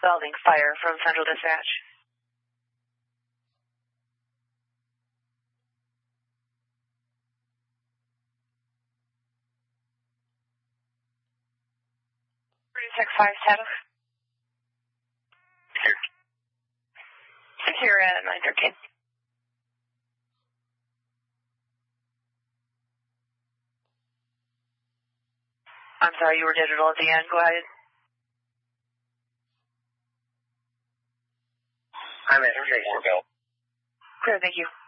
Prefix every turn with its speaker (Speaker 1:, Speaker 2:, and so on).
Speaker 1: Spalding, fire from Central Dispatch. Check 5 status. Secure at 913. I'm sorry, you were digital at the end. Go ahead.
Speaker 2: I'm at 4 Bill.
Speaker 1: Clear, thank you.